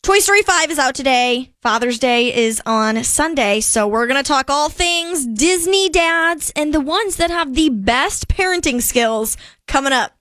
Toy Story 5 is out today. Father's Day is on Sunday. So we're going to talk all things Disney dads and the ones that have the best parenting skills coming up.